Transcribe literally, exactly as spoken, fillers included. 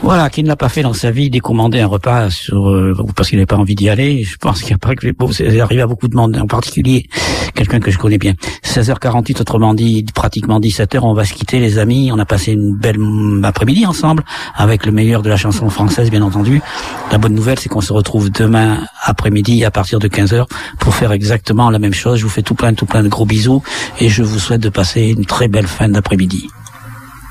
Voilà, qui ne l'a pas fait dans sa vie, décommander un repas sur, euh, parce qu'il n'avait pas envie d'y aller. Je pense qu'il n'y a pas que bon, c'est arrivé à beaucoup de monde, en particulier quelqu'un que je connais bien. seize heures quarante-huit, autrement dit, pratiquement dix-sept heures, on va se quitter, les amis. On a passé une belle après-midi ensemble, avec le meilleur de la chanson française, bien entendu. La bonne nouvelle, c'est qu'on se retrouve demain après-midi à partir de quinze heures pour faire exactement la même chose. Je vous fais tout plein, tout plein de gros bisous et je vous souhaite de passer une très belle fin d'après-midi.